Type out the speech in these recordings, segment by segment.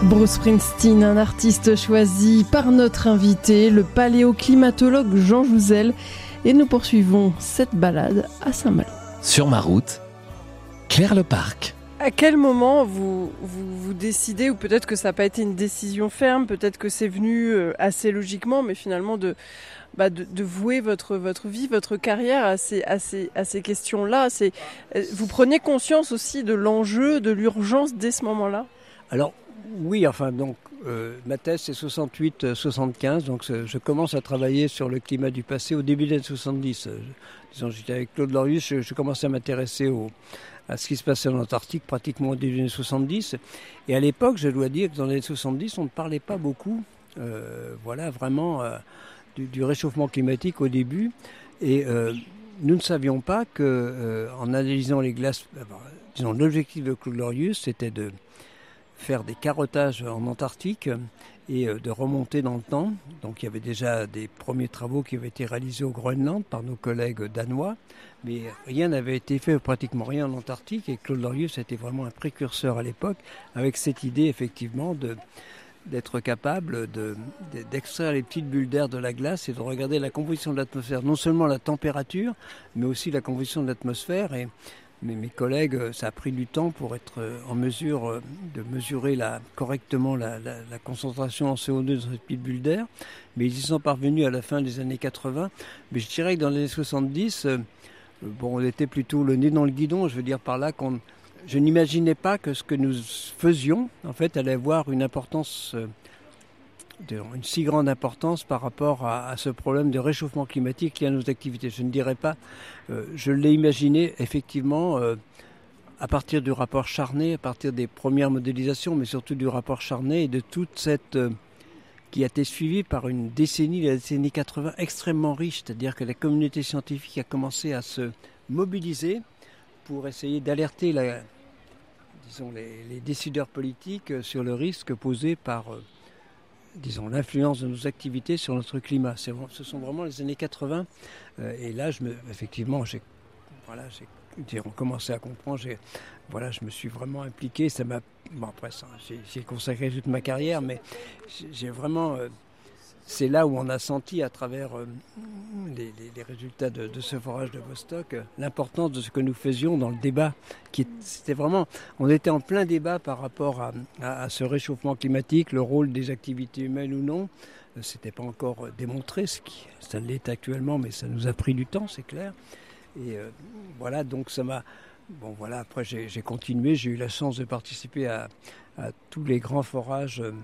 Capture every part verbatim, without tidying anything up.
Bruce Springsteen, un artiste choisi par notre invité, le paléoclimatologue Jean Jouzel. Et nous poursuivons cette balade à Saint-Malo. Sur ma route, Claire Leparc. À quel moment vous, vous, vous décidez, ou peut-être que ça n'a pas été une décision ferme, peut-être que c'est venu assez logiquement, mais finalement de, bah de, de vouer votre, votre vie, votre carrière à ces, à ces, à ces questions-là. C'est, vous prenez conscience aussi de l'enjeu, de l'urgence dès ce moment-là ? Alors oui, enfin donc euh, ma thèse c'est soixante-huit soixante-quinze, donc je commence à travailler sur le climat du passé au début des années soixante-dix. Euh, disons, j'étais avec Claude Lorius, je, je commençais à m'intéresser au, à ce qui se passait en Antarctique pratiquement au début des années soixante-dix. Et à l'époque, je dois dire que dans les années soixante-dix, on ne parlait pas beaucoup, euh, voilà, vraiment euh, du, du réchauffement climatique au début. Et euh, nous ne savions pas que, euh, en analysant les glaces, euh, disons, l'objectif de Claude Lorius, c'était de faire des carottages en Antarctique et de remonter dans le temps. Donc il y avait déjà des premiers travaux qui avaient été réalisés au Groenland par nos collègues danois, mais rien n'avait été fait, pratiquement rien en Antarctique, et Claude Lorius était vraiment un précurseur à l'époque, avec cette idée effectivement de, d'être capable de, d'extraire les petites bulles d'air de la glace et de regarder la composition de l'atmosphère, non seulement la température, mais aussi la composition de l'atmosphère. Et Mais mes collègues, ça a pris du temps pour être en mesure de mesurer la, correctement la, la, la concentration en C O deux dans cette petite bulle d'air. Mais ils y sont parvenus à la fin des années quatre-vingts. Mais je dirais que dans les années soixante-dix, euh, bon, on était plutôt le nez dans le guidon. Je veux dire par là qu'on, je n'imaginais pas que ce que nous faisions, en fait, allait avoir une importance, euh, une si grande importance par rapport à, à ce problème de réchauffement climatique lié à nos activités. Je ne dirais pas, euh, je l'ai imaginé effectivement euh, à partir du rapport Charnay, à partir des premières modélisations, mais surtout du rapport Charnay et de toute cette euh, qui a été suivie par une décennie, la décennie quatre-vingts, extrêmement riche, c'est-à-dire que la communauté scientifique a commencé à se mobiliser pour essayer d'alerter la, disons, les, les décideurs politiques sur le risque posé par euh, disons, l'influence de nos activités sur notre climat. C'est, ce sont vraiment les années quatre-vingts. Euh, et là, je me, effectivement, j'ai, voilà, j'ai commencé à comprendre. J'ai, voilà, je me suis vraiment impliqué. Ça m'a, bon, après, ça, j'ai, j'ai consacré toute ma carrière, mais j'ai, j'ai vraiment... Euh, c'est là où on a senti, à travers euh, les, les, les résultats de, de ce forage de Vostok, euh, l'importance de ce que nous faisions dans le débat. Qui, c'était vraiment, on était en plein débat par rapport à, à, à ce réchauffement climatique, le rôle des activités humaines ou non. Euh, c'était pas encore démontré, ce qui, ça l'est actuellement, mais ça nous a pris du temps, c'est clair. Et euh, voilà, donc ça m'a... Bon voilà, après j'ai, j'ai continué, j'ai eu la chance de participer à, à tous les grands forages euh,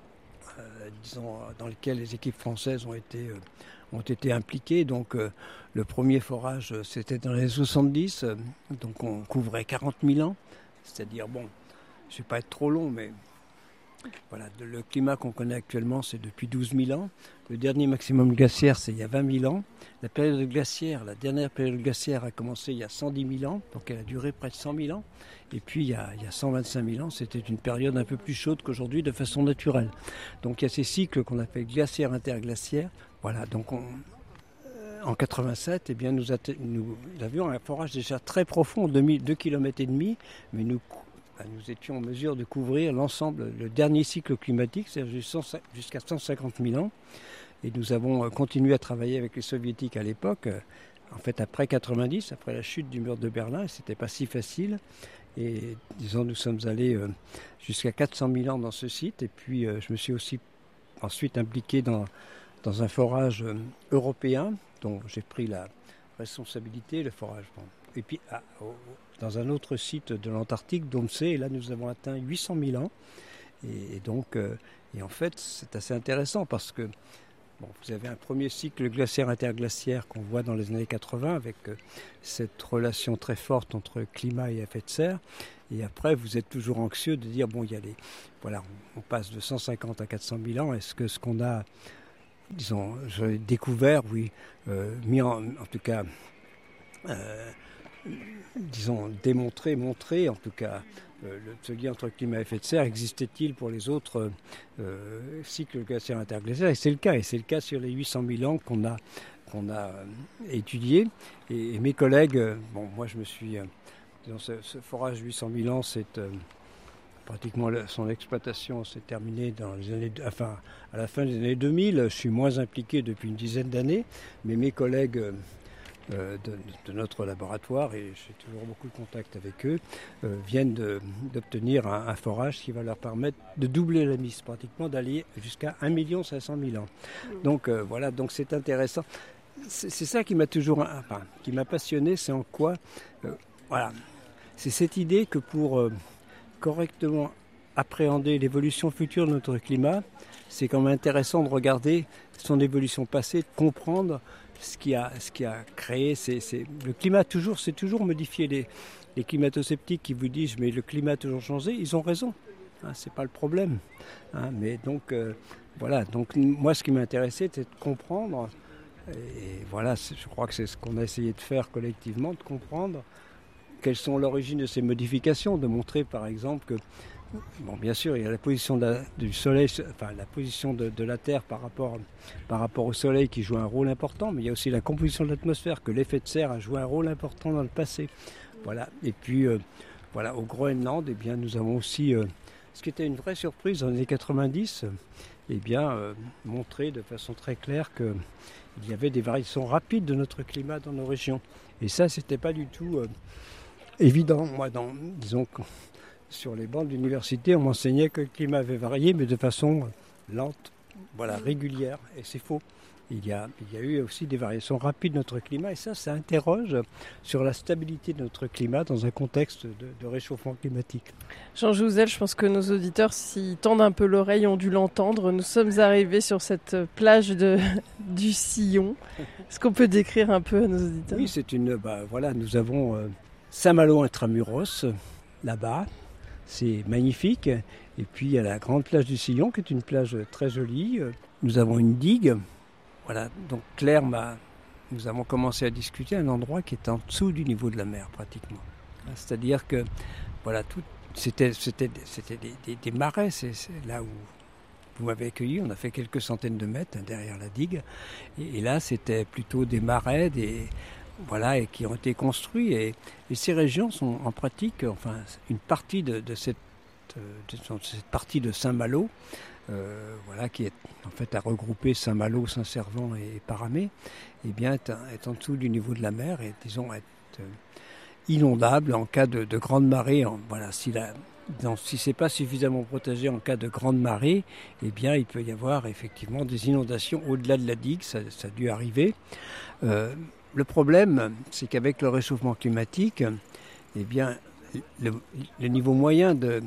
Euh, disons, dans lesquels les équipes françaises ont été, euh, ont été impliquées. Donc euh, le premier forage, c'était dans les années soixante-dix, euh, donc on couvrait quarante mille ans, c'est-à-dire, bon, je ne vais pas être trop long, mais voilà, le climat qu'on connaît actuellement, c'est depuis douze mille ans. Le dernier maximum glaciaire, c'est il y a vingt mille ans. La période glaciaire, la dernière période glaciaire a commencé il y a cent dix mille ans, donc elle a duré près de cent mille ans. Et puis il y a, il y a cent vingt-cinq mille ans, c'était une période un peu plus chaude qu'aujourd'hui de façon naturelle. Donc il y a ces cycles qu'on appelle glaciaire interglaciaire. Voilà, donc on, en quatre-vingt-sept, eh bien, nous, nous avions un forage déjà très profond, deux kilomètres et demi, mais nous Nous étions en mesure de couvrir l'ensemble, le dernier cycle climatique, c'est-à-dire jusqu'à cent cinquante mille ans. Et nous avons continué à travailler avec les soviétiques à l'époque, en fait après quatre-vingt-dix, après la chute du mur de Berlin, et c'était pas si facile. Et disons, nous sommes allés jusqu'à quatre cent mille ans dans ce site. Et puis, je me suis aussi ensuite impliqué dans, dans un forage européen, dont j'ai pris la responsabilité, le forage. Bon. Et puis, ah, oh, dans un autre site de l'Antarctique, Domsé, et là nous avons atteint huit cent mille ans. Et, et donc, euh, et en fait, c'est assez intéressant parce que bon, vous avez un premier cycle glaciaire interglaciaire qu'on voit dans les années quatre-vingts avec euh, cette relation très forte entre climat et effet de serre. Et après, vous êtes toujours anxieux de dire, bon, il y a les, voilà, on, on passe de cent cinquante à quatre cent mille ans. Est-ce que ce qu'on a, disons, j'ai découvert, oui, euh, mis en, en tout cas, euh, disons, démontrer, montrer, en tout cas, euh, le, ce lien entre climat et effet de serre, existait-il pour les autres euh, cycles glaciaires interglaciaires? Et c'est le cas, et c'est le cas sur les huit cent mille ans qu'on a, qu'on a euh, étudié. Et, et mes collègues, euh, bon, moi je me suis, euh, disons, ce, ce forage huit cent mille ans, c'est euh, pratiquement le, son exploitation s'est terminée dans les années, enfin, à la fin des années deux mille. Je suis moins impliqué depuis une dizaine d'années, mais mes collègues euh, de, de notre laboratoire, et j'ai toujours beaucoup de contact avec eux, euh, viennent de, d'obtenir un, un forage qui va leur permettre de doubler la mise, pratiquement d'aller jusqu'à un million cinq cent mille ans. Donc euh, voilà, donc c'est intéressant. C'est, c'est ça qui m'a toujours, enfin, qui m'a passionné, c'est en quoi, euh, voilà, c'est cette idée que pour euh, correctement appréhender l'évolution future de notre climat, c'est quand même intéressant de regarder son évolution passée, de comprendre ce qui a, ce qui a créé. C'est, c'est, le climat toujours, c'est toujours modifié. Les, les climato-sceptiques qui vous disent mais le climat a toujours changé, ils ont raison. Hein, c'est pas le problème. Hein, mais donc euh, voilà. Donc moi, ce qui m'intéressait, c'était de comprendre. Et voilà, je crois que c'est ce qu'on a essayé de faire collectivement, de comprendre quelles sont l'origine de ces modifications, de montrer par exemple que, bon, bien sûr, il y a la position de la, du Soleil, enfin la position de, de la Terre par rapport, par rapport au Soleil qui joue un rôle important, mais il y a aussi la composition de l'atmosphère, que l'effet de serre a joué un rôle important dans le passé. Voilà. Et puis, euh, voilà, au Groenland, eh bien, nous avons aussi, euh, ce qui était une vraie surprise dans les années quatre-vingt-dix, eh bien, euh, montré de façon très claire qu'il y avait des variations rapides de notre climat dans nos régions. Et ça, c'était pas du tout euh, évident. Moi, dans, disons que sur les bancs de l'université, on m'enseignait que le climat avait varié, mais de façon lente, voilà, régulière. Et c'est faux. Il y a, il y a eu aussi des variations rapides de notre climat. Et ça, ça interroge sur la stabilité de notre climat dans un contexte de, de réchauffement climatique. Jean Jouzel, je pense que nos auditeurs, s'ils tendent un peu l'oreille, ont dû l'entendre. Nous sommes arrivés sur cette plage de, du Sillon. Est-ce qu'on peut décrire un peu à nos auditeurs ? Oui, c'est une... Bah, voilà, nous avons euh, Saint-Malo intramuros, là-bas. C'est magnifique. Et puis, il y a la grande plage du Sillon, qui est une plage très jolie. Nous avons une digue. Voilà, donc Claire m'a... Nous avons commencé à discuter à un endroit qui est en dessous du niveau de la mer, pratiquement. C'est-à-dire que, voilà, tout, c'était, c'était, c'était des, des, des marais, c'est, c'est là où vous m'avez accueilli, on a fait quelques centaines de mètres hein, derrière la digue. Et, et là, c'était plutôt des marais, des, voilà, et qui ont été construits. Et, et ces régions sont en pratique, enfin, une partie de, de, cette, de cette partie de Saint-Malo, Euh, voilà, qui est en fait à regrouper Saint-Malo, Saint-Servant et Paramé, eh bien, est, est en dessous du niveau de la mer et, disons, est euh, inondable en cas de, de grande marée. En, voilà, si la, donc, si c'est pas suffisamment protégé en cas de grande marée, eh bien, il peut y avoir effectivement des inondations au-delà de la digue, ça, ça a dû arriver. Euh, le problème, c'est qu'avec le réchauffement climatique, eh bien, le, le niveau moyen de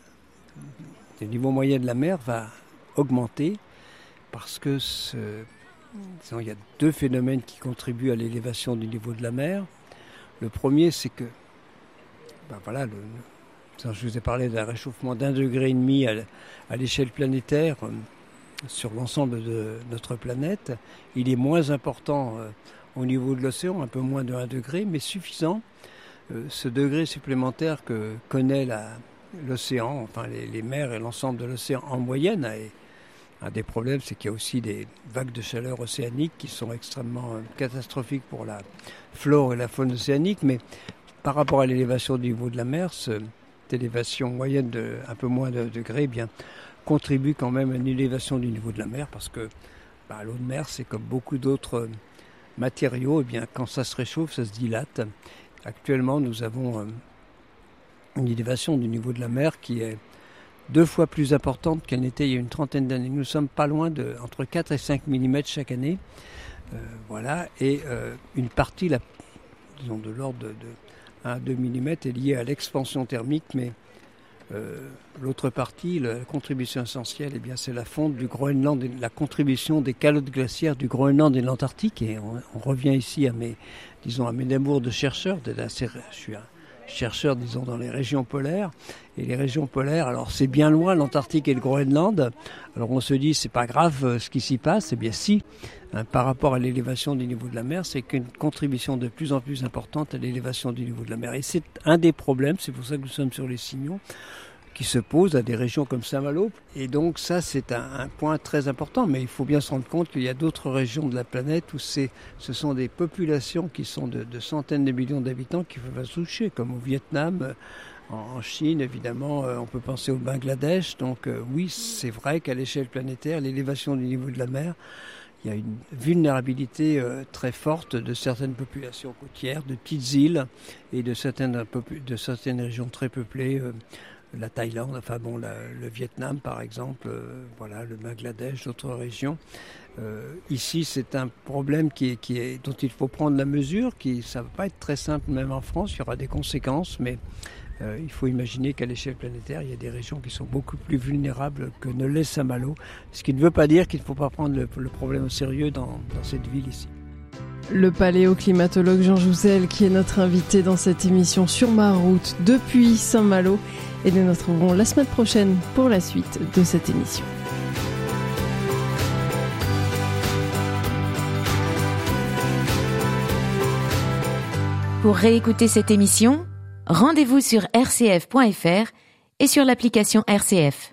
Le niveau moyen de la mer va augmenter parce que ce, disons, il y a deux phénomènes qui contribuent à l'élévation du niveau de la mer. Le premier, c'est que, ben voilà, le, je vous ai parlé d'un réchauffement d'un degré et demi à, à l'échelle planétaire euh, sur l'ensemble de notre planète. Il est moins important euh, au niveau de l'océan, un peu moins de un degré, mais suffisant. Euh, ce degré supplémentaire que connaît la l'océan, enfin les, les mers et l'ensemble de l'océan en moyenne. Et un des problèmes, c'est qu'il y a aussi des vagues de chaleur océaniques qui sont extrêmement euh, catastrophiques pour la flore et la faune océanique. Mais par rapport à l'élévation du niveau de la mer, cette élévation moyenne de un peu moins de degrés, eh bien, contribue quand même à une élévation du niveau de la mer parce que bah, l'eau de mer, c'est comme beaucoup d'autres matériaux, eh bien, quand ça se réchauffe, ça se dilate. Actuellement, nous avons euh, une élévation du niveau de la mer qui est deux fois plus importante qu'elle n'était il y a une trentaine d'années. Nous sommes pas loin de entre quatre et cinq millimètres chaque année. Euh, voilà. Et euh, une partie, la, disons de l'ordre de, de un à deux millimètres, est liée à l'expansion thermique, mais euh, l'autre partie, la contribution essentielle, eh bien, c'est la fonte du Groenland, et la contribution des calottes glaciaires du Groenland et de l'Antarctique. Et on, on revient ici à mes, disons, à mes amours de chercheurs. De la, je suis un chercheurs, disons, dans les régions polaires. Et les régions polaires, alors c'est bien loin, l'Antarctique et le Groenland. Alors on se dit, c'est pas grave euh, ce qui s'y passe. Eh bien si, hein, par rapport à l'élévation du niveau de la mer, c'est qu'une contribution de plus en plus importante à l'élévation du niveau de la mer. Et c'est un des problèmes, c'est pour ça que nous sommes sur les Signons, qui se pose à des régions comme Saint-Malo. Et donc ça, c'est un, un point très important. Mais il faut bien se rendre compte qu'il y a d'autres régions de la planète où c'est, ce sont des populations qui sont de, de centaines de millions d'habitants qui peuvent se toucher, comme au Vietnam, En Chine, évidemment, on peut penser au Bangladesh. Donc oui, c'est vrai qu'à l'échelle planétaire, l'élévation du niveau de la mer, il y a une vulnérabilité très forte de certaines populations côtières, de petites îles et de certaines, de certaines régions très peuplées. La Thaïlande, enfin bon, la, le Vietnam par exemple, euh, voilà, le Bangladesh, d'autres régions. Euh, ici, c'est un problème qui est, qui est, dont il faut prendre la mesure. Qui, ça ne va pas être très simple, même en France, il y aura des conséquences, mais euh, il faut imaginer qu'à l'échelle planétaire, il y a des régions qui sont beaucoup plus vulnérables que ne l'est Saint-Malo, ce qui ne veut pas dire qu'il ne faut pas prendre le, le problème au sérieux dans, dans cette ville ici. Le paléoclimatologue Jean Jouzel qui est notre invité dans cette émission Sur ma route depuis Saint-Malo. Et nous nous retrouverons la semaine prochaine pour la suite de cette émission. Pour réécouter cette émission, rendez-vous sur r c f point f r et sur l'application R C F.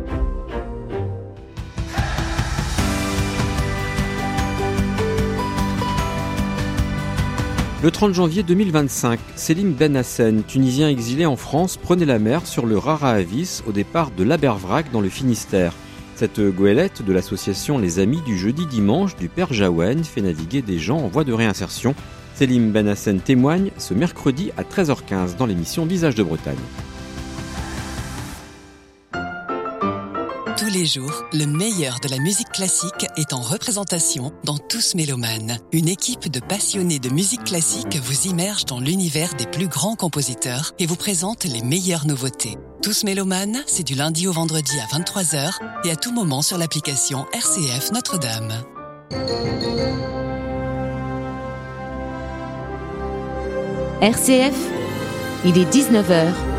Le trente janvier deux mille vingt-cinq, Selim Ben Hassen, Tunisien exilé en France, prenait la mer sur le Rara Avis au départ de l'Abervrac dans le Finistère. Cette goélette de l'association Les Amis du Jeudi-Dimanche du Père Jaouen fait naviguer des gens en voie de réinsertion. Selim Ben Hassen témoigne ce mercredi à treize heures quinze dans l'émission Visage de Bretagne. Tous les jours, le meilleur de la musique classique est en représentation dans Tous Mélomanes. Une équipe de passionnés de musique classique vous immerge dans l'univers des plus grands compositeurs et vous présente les meilleures nouveautés. Tous Mélomanes, c'est du lundi au vendredi à vingt-trois heures et à tout moment sur l'application R C F Notre-Dame. R C F, il est dix-neuf heures.